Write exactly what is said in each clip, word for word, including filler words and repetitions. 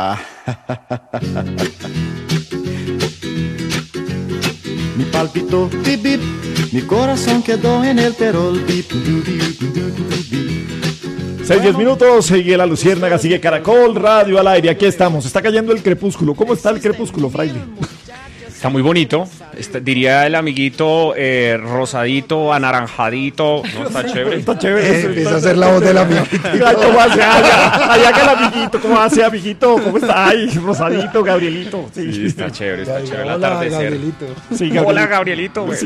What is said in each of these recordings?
Ah. Mi palpitó, bip, bip, mi corazón quedó en el perol, bip, bip, bip, bip, bip. Seis, diez minutos, sigue La Luciérnaga, sigue Caracol Radio al aire, aquí estamos, está cayendo el crepúsculo. ¿Cómo está el crepúsculo, Fraile? Está muy bonito, está, diría el amiguito eh, rosadito, anaranjadito, no está chévere. Está chévere. Eh, empieza a hacer la voz del amiguito. ¿Cómo hace? Allá, allá que el amiguito, ¿cómo hace, amiguito? ¿Cómo está? Ay, rosadito, Gabrielito. Sí, Sí, está chévere, está Ya, chévere el hola, atardecer. Gabrielito. Sí, Gabrielito. Hola, Gabrielito, güey. Sí.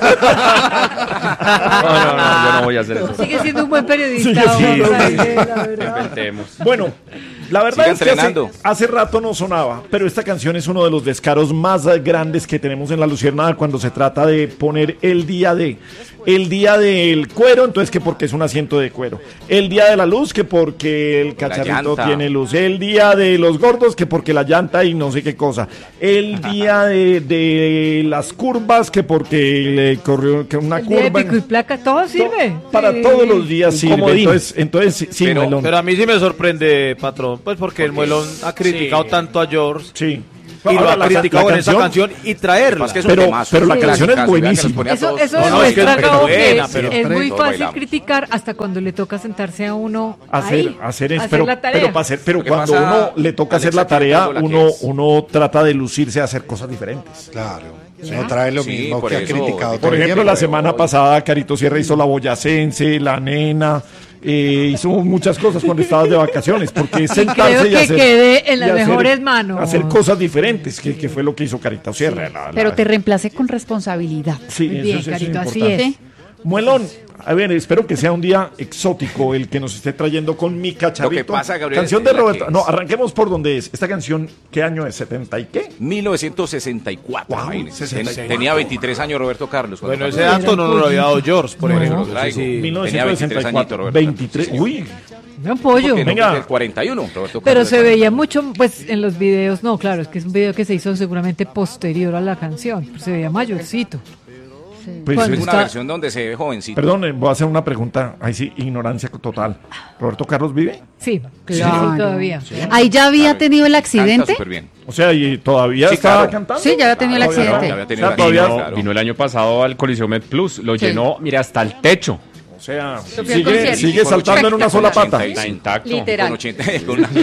No, no, no, yo no voy a hacer eso. Sigue siendo un buen periodista. Sigue don siendo. Fraile, la verdad. Inventemos. Bueno, la verdad Siga es que hace, entrenando. hace rato no sonaba, pero esta canción es uno de los descaros más grandes que tenemos en La Luciérnaga cuando se trata de poner el día de, el día del cuero, entonces que porque es un asiento de cuero, el día de la luz, que porque el cacharrito llanta. tiene luz, el día de los gordos, que porque la llanta y no sé qué cosa, el día de, de las curvas, que porque le corrió que una El día de curva. pico y placa, todo sirve. Para Sí. todos los días Un sirve, comodín. entonces, entonces sí, sí, Pero- Melón. Pero a mí sí me sorprende, patrón, pues porque el Muelón ha criticado Sí. tanto a George Sí. y lo Ahora, ha la- criticado la en esa canción y traerla. Es que es un Pero- temazo, pero la un canción es clasicazo, vea que los buenísima. pone a Eso, todos. eso No, no, es que demuestra es Gabo, buena, que pero- es muy Todos fácil bailamos. criticar hasta cuando le toca sentarse a uno hacer ahí, hacer es, hacer pero, la tarea. pero para hacer pero Lo que cuando pasa, uno le toca hacer Alexa, la tarea que es la que uno es. uno trata de lucirse a hacer cosas diferentes. Claro. No trae lo Sí, mismo por que ha eso, criticado. por Por todo el ejemplo, tiempo. la semana pasada Carito Sierra hizo la boyacense, la nena, eh, hizo muchas cosas cuando estabas de vacaciones, porque es sentarse creo y que hacer, quedé en las y hacer- mejores manos. hacer cosas diferentes, que, que fue lo que hizo Carito Sierra. la- la- Pero te reemplacé con responsabilidad. sí, Muy eso bien, es- eso es Carito, así importante. es. Muelón, a ver, espero que sea un día exótico el que nos esté trayendo con Mi Cacharrito. Lo que pasa, Gabriel, canción de es la Roberto. que No, es. arranquemos por donde es. Esta canción, ¿qué año es? ¿setenta y qué? mil novecientos sesenta y cuatro, Wow, imagínense. sesenta y Ten- cuatro. Tenía veintitrés años Roberto Carlos. cuando Bueno, pasó. ese dato no nos lo había dado George, por No. ejemplo. Lo traigo. Sí, sí. Tenía veintitrés mil novecientos sesenta y cuatro. añitos, Roberto veintitrés. Carlos. Uy, Un pollo. Porque no, Venga. del cuarenta y uno, Roberto Pero Carlos se del veía mucho, pues, en los videos. No, claro, es que es un video que se hizo seguramente posterior a la canción. Se veía mayorcito. pues, Cuando Es es- una está- versión donde se ve jovencito. perdón, eh, voy a hacer una pregunta. Ahí sí, ignorancia total. ¿Roberto Carlos vive? Sí, Claro. sí, todavía. Ahí ya había Claro, tenido el Canta accidente. súper bien. O sea, ¿y todavía Sí, está claro. cantando? Sí, ya había tenido el Claro, accidente. ya había tenido O el sea, todavía- accidente, Vino, claro. vino el año pasado al Coliseo Med Plus, lo Sí. llenó, mira, hasta el techo. O sea, fui al sigue, concierto. sigue Con saltando en una sola ochenta y pata. seis. Está intacto. Literal. Con ochenta, con una-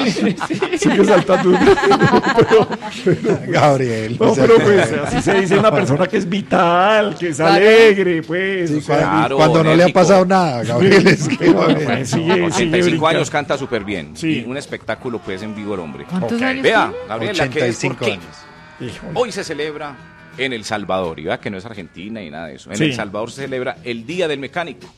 Sigue saltando. pero, pero- Gabriel. no, o sea, pero pues así se dice una persona que es vital, que es Claro. alegre, pues. sí, o sea, cuando, claro, cuando no le ha enérgico. pasado nada, Gabriel, es que bueno, pues, sigue, sigue ochenta y cinco brincando. años canta súper bien. Sí. Y un espectáculo, pues, en vivo el hombre. ¿Cuántos Ok. años Vea, tiene? Gabriel, la que ochenta y es cinco por qué. años. Híjole. Hoy se celebra en El Salvador, y vea que no es Argentina ni nada de eso. En Sí. El Salvador se celebra el Día del Mecánico.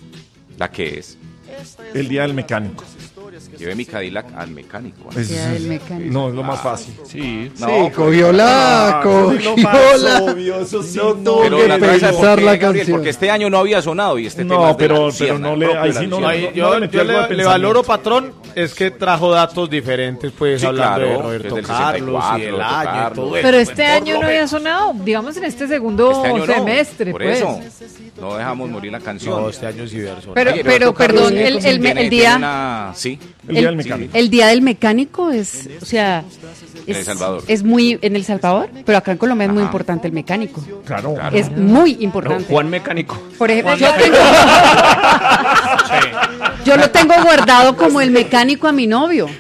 La que es, El día del mecánico. llevé mi Cadillac al mecánico. Es- Día del mecánico. no, es lo más fácil. Sí. No, Sí, pues, cogió la, Ah, eso es lo cogió más la. obvio, eso sí, No no, tuvo pero que la traes a- pensar ¿por qué, la Gabriel? canción. Porque este año no había sonado y este No, tema es de pero- la pero Luciérnaga, no le- propio ahí de la sí no Luciérnaga. Ahí no, yo no le metí yo algo de le, le pensamiento. valoro, patrón, es que trajo datos diferentes, pues, Sí, hablando claro, de Roberto desde el Carlos y sesenta y el cuatro, año y Carlos. todo eso. Pero este Por año lo no había menos. sonado, digamos en este segundo Este año no, semestre, por pues. eso no dejamos morir la canción. No, este año sí verso. Pero, Oye, pero, Roberto Carlos perdón, tiene- el, el, me- tiene- el tiene día, una- sí, El día del el- mecánico. el día del mecánico es, o sea, En es, El Salvador. es muy en El Salvador, pero acá en Colombia es muy Ajá. importante el mecánico. Claro. Claro. Es muy No, importante. Juan Mecánico. Por ejemplo, yo, tengo, yo lo tengo guardado como el mecánico a mi novio.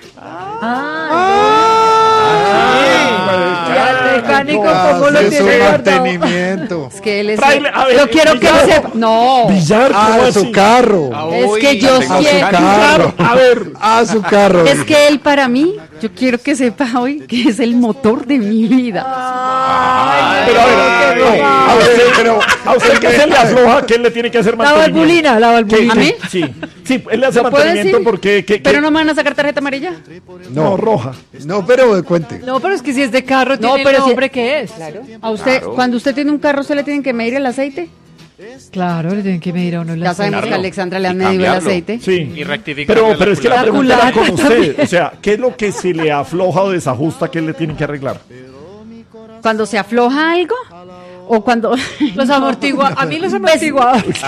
Ya el mecánico, ¿cómo lo Hace su tiene guardado? mantenimiento. Es que él es. Fraile, a ver, yo quiero que Villar. sepa. No. Villar, ¿cómo A así? su carro. Es que yo A su siento. carro. A ver, A su carro. Es que él para mí, yo quiero que sepa hoy que es el motor de mi vida. pero a ver, no, a usted, pero a usted que se le afloja, ¿qué le tiene que hacer La mantenimiento? valvulina, la valvulina. ¿A mí? Sí, sí, él le hace ¿Lo puedo mantenimiento decir? porque... ¿qué- Pero qué- no me van a sacar tarjeta amarilla. no, roja. No, pero cuente. No, pero es que si es de carro, No, tiene pero el si- nombre que es. A usted, Claro. cuando usted tiene un carro, ¿usted le tienen que medir el aceite? Claro, le tienen que medir a uno la Ya sabemos Claro. que a Alexandra le han Y medido el cambiarlo. aceite. Sí. Y rectificar Pero, la pero es que la culata. pregunta era con La culata usted. también. O sea, ¿qué es lo que se le afloja o desajusta que él le tiene que arreglar? Cuando se afloja algo o cuando Los amortiguadores. A mí los amortiguadores.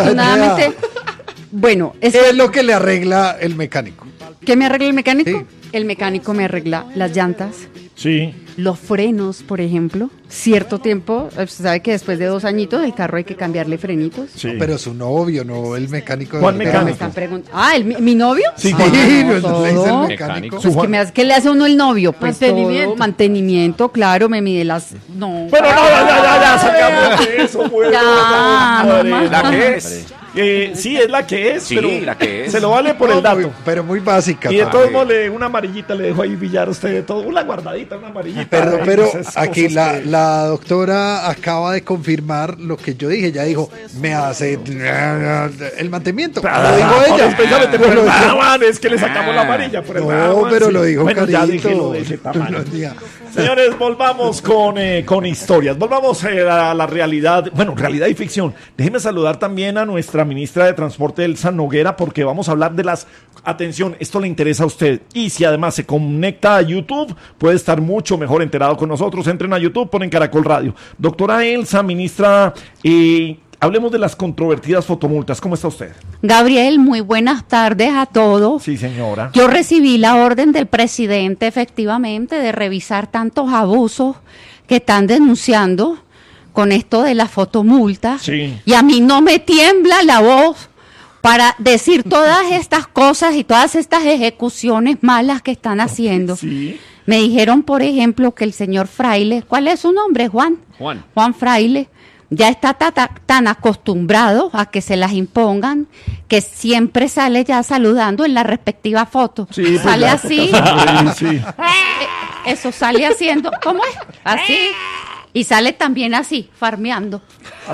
afortunadamente, bueno, es ¿Qué es lo que le arregla el mecánico? ¿qué me arregla el mecánico? Sí. el mecánico me arregla las llantas, Sí. los frenos, por ejemplo. Cierto tiempo, usted sabe que después de dos añitos el carro hay que cambiarle frenitos. Sí. Pero su novio, no el mecánico. ¿Cuál de Pero mecánico? me están preguntando. Ah, ¿el, mi, mi novio? Sí, Ah, ¿cuál? Sí, no, no, todo. le dice el Mecánico. mecánico. Pues, ¿qué, me hace- qué le hace a uno el novio? Pues Mantenimiento. todo, mantenimiento, claro, me mide las... No. Bueno, no, ya, ya, ya, ya, sacamos de eso, bueno, Ya, no, no más. ¿La que es? Eh, sí, es la que es, Sí, pero la que es. se lo vale por No, el dato. muy- pero muy básica. Y de padre. todos modos, le- una amarillita le dejo ahí billar a usted de todo. Una guardadita, una amarillita. Perdón, Ay, pero esas aquí cosas la, que- la doctora acaba de confirmar lo que yo dije. Ya dijo, me hace el mantenimiento. Ah, Lo dijo por ella. especialmente por Lo el dijo- Rawan, es que le sacamos la amarilla por el No, Rawan, pero sí. lo dijo Bueno, ya Carito. déjelo de ese tamaño. No, tía. Señores, volvamos con, eh, con historias. Volvamos eh, a la realidad, bueno, realidad y ficción. Déjeme saludar también a nuestra ministra de Transporte, Elsa Noguera, porque vamos a hablar de las... Atención, esto le interesa a usted. Y si además se conecta a YouTube, puede estar mucho mejor enterado con nosotros. Entren a YouTube, ponen Caracol Radio. Doctora Elsa, ministra, eh, hablemos de las controvertidas fotomultas. ¿Cómo está usted? Gabriel, muy buenas tardes a todos. Sí, señora. Yo recibí la orden del presidente, efectivamente, de revisar tantos abusos que están denunciando con esto de las fotomultas. Sí. Y a mí no me tiembla la voz para decir todas estas cosas y todas estas ejecuciones malas que están haciendo. Sí. Me dijeron, por ejemplo, que el señor Fraile, ¿cuál es su nombre, Juan? Juan. Juan Fraile, ya está ta- ta- tan acostumbrado a que se las impongan que siempre sale ya saludando en la respectiva foto. Sí, pues sale ya así. toca sonreír, sí. Eh, Eso sale haciendo, ¿cómo es? Así. Y sale también así, farmeando.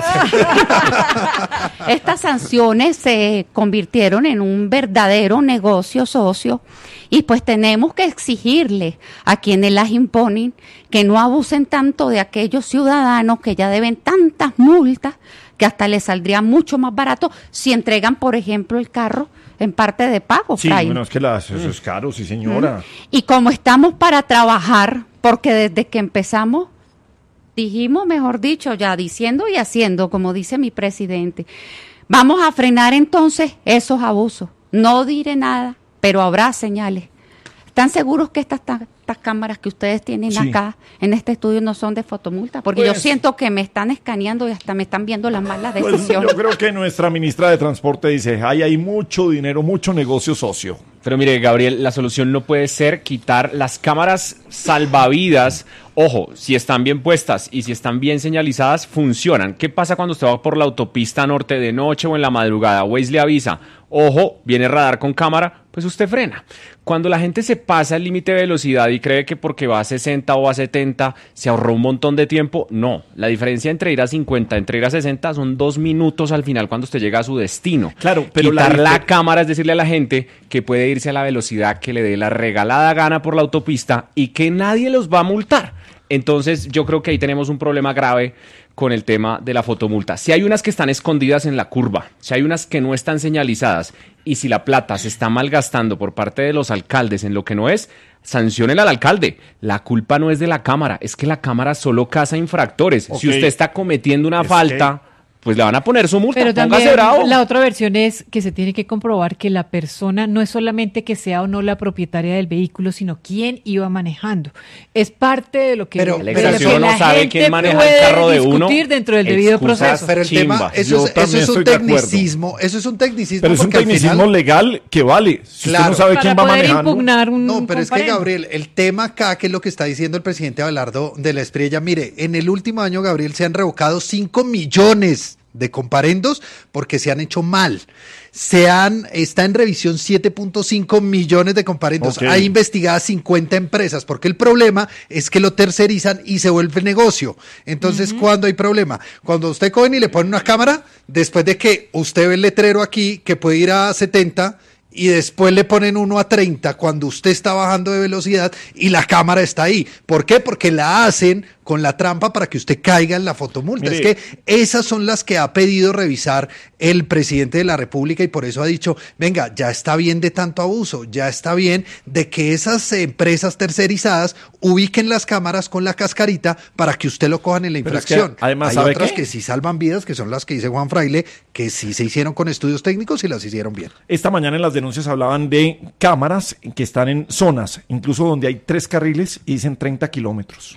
Estas sanciones se convirtieron en un verdadero negocio socio y pues tenemos que exigirle a quienes las imponen que no abusen tanto de aquellos ciudadanos que ya deben tantas multas que hasta les saldría mucho más barato si entregan, por ejemplo, el carro en parte de pago. Sí, Fray. bueno, es que las, eso es caro, sí, señora. Y como estamos para trabajar, porque desde que empezamos, dijimos, mejor dicho, ya diciendo y haciendo, como dice mi presidente, vamos a frenar entonces esos abusos. No diré nada, pero habrá señales. ¿Están seguros que estas, ta- estas cámaras que ustedes tienen Sí. acá en este estudio no son de fotomulta? Porque yo Pues- siento que me están escaneando y hasta me están viendo las malas Pues decisiones. yo creo que nuestra ministra de Transporte dice, ay, hay mucho dinero, mucho negocio socio. Pero mire, Gabriel, la solución no puede ser quitar las cámaras salvavidas. Ojo, si están bien puestas y si están bien señalizadas, funcionan. ¿Qué pasa cuando usted va por la autopista norte de noche o en la madrugada? Waze le avisa, ojo, viene radar con cámara, pues usted frena. Cuando la gente se pasa el límite de velocidad y cree que porque va a sesenta o a setenta se ahorró un montón de tiempo, no. La diferencia entre ir a cincuenta, entre ir a sesenta son dos minutos al final cuando usted llega a su destino. Claro, pero la Quitar la, difer- cámara es decirle a la gente que puede irse a la velocidad que le dé la regalada gana por la autopista y que nadie los va a multar. Entonces yo creo que ahí tenemos un problema grave con el tema de la fotomulta. Si hay unas que están escondidas en la curva, si hay unas que no están señalizadas y si la plata se está malgastando por parte de los alcaldes en lo que no es, sancionen al alcalde. La culpa no es de la cámara, es que la cámara solo caza infractores. Ok. Si usted está cometiendo una Es falta, pues le van a poner su multa. Pero Póngase también bravo. la otra versión es que se tiene que comprobar que la persona no es solamente que sea o no la propietaria del vehículo, sino quién iba manejando. Es parte de lo que, Pero- de pero lo si que uno la no sabe gente quién maneja el puede carro de uno, discutir dentro del debido excusas, proceso. Pero el Chimba. tema, eso, Yo es, eso también es un estoy de acuerdo. tecnicismo, eso es un tecnicismo. Pero es un porque al tecnicismo final- legal que vale. Si Claro. usted no sabe Para quién va poder manejando. impugnar un No, pero es que comparendo. Gabriel, el tema acá, que es lo que está diciendo el presidente Abelardo de la Espriella, mire, en el último año, Gabriel, se han revocado cinco millones de comparendos porque se han hecho mal. Se han, está en revisión siete punto cinco millones de comparendos. Ok. Hay investigadas cincuenta empresas, porque el problema es que lo tercerizan y se vuelve negocio. Entonces, ¿cuándo hay problema? Cuando usted cogen y le ponen una cámara, después de que usted ve el letrero aquí, que puede ir a setenta, y después le ponen uno a treinta cuando usted está bajando de velocidad y la cámara está ahí. ¿Por qué? Porque la hacen con la trampa para que usted caiga en la fotomulta. Mire. Es que esas son las que ha pedido revisar el presidente de la República, y por eso ha dicho, venga, ya está bien de tanto abuso, ya está bien de que esas empresas tercerizadas ubiquen las cámaras con la cascarita para que usted lo cojan en la Pero es que, infracción. además, Hay ¿sabe otras qué? que sí salvan vidas, que son las que dice Juan Fraile, que sí se hicieron con estudios técnicos y las hicieron bien. Esta mañana en las denuncias hablaban de cámaras que están en zonas, incluso donde hay tres carriles y dicen treinta kilómetros.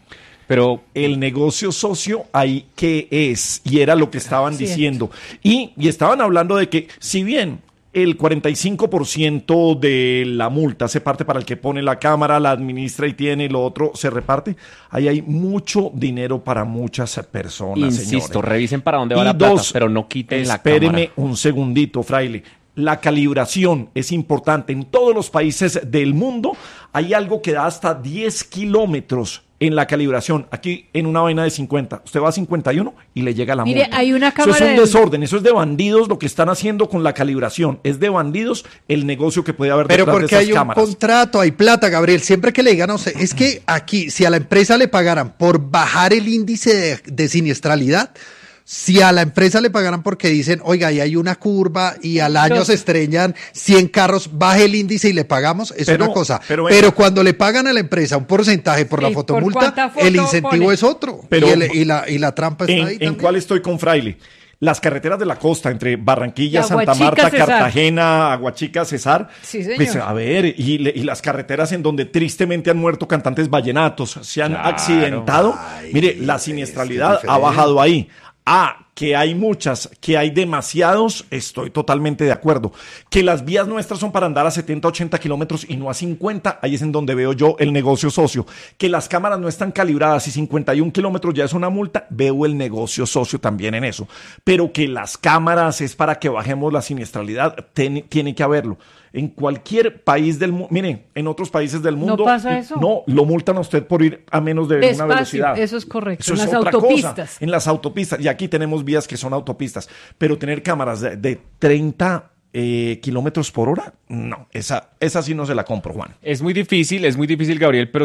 Pero el negocio socio ahí, ¿qué es? Y era lo que estaban Cierto. diciendo. Y, y estaban hablando de que, si bien el cuarenta y cinco por ciento de la multa se parte para el que pone la cámara, la administra y tiene, y lo otro se reparte, ahí hay mucho dinero para muchas personas, Insisto, señores. revisen para dónde va Y la dos, plata, pero no quiten la espéreme cámara. un segundito, Fraile. La calibración es importante. En todos los países del mundo hay algo que da hasta diez kilómetros en la calibración. Aquí en una vaina de cincuenta. Usted va a cincuenta y uno y le llega la Mire, multa. hay una Eso cámara es un de- desorden. Eso es de bandidos lo que están haciendo con la calibración. Es de bandidos el negocio que puede haber Pero detrás de porque esas hay un cámaras. contrato, hay plata, Gabriel. Siempre que le digan, no sé, es que aquí, si a la empresa le pagaran por bajar el índice de, de siniestralidad, si a la empresa le pagaran porque dicen, oiga, ahí hay una curva y al año Los- se estrellan cien carros, baje el índice y le pagamos, es Pero- una cosa. pero Pero, venga. cuando le pagan a la empresa un porcentaje por la Sí, ¿por fotomulta, cuánta foto el incentivo pone? es otro. Pero- y, el- y la, y la trampa está ¿En, ahí en también. cuál estoy con Fraile? Las carreteras de la costa, entre Barranquilla, Y Santa Aguachica, Marta, Cesar. Cartagena, Aguachica, Cesar. Sí, señor. Pues a ver, y, le- y las carreteras en donde tristemente han muerto cantantes vallenatos, se han Claro. accidentado. Ay, Mire, la es que siniestralidad es ha diferente. bajado ahí. Ah, que hay muchas, que hay demasiados, estoy totalmente de acuerdo. Que las vías nuestras son para andar a setenta, ochenta kilómetros y no a cincuenta, ahí es en donde veo yo el negocio socio. Que las cámaras no están calibradas y cincuenta y un kilómetros ya es una multa, veo el negocio socio también en eso. Pero que las cámaras es para que bajemos la siniestralidad, ten- tiene que haberlo. En cualquier país del mundo, mire, en otros países del mundo. pasa eso? No, lo multan a usted por ir a menos de una Despacio, velocidad. eso es correcto, Eso en es las otra autopistas. cosa. En las autopistas, y aquí tenemos vías que son autopistas, pero tener cámaras de, de treinta eh, kilómetros por hora, no, esa, esa sí no se la compro, Juan. Es muy difícil, es muy difícil, Gabriel, pero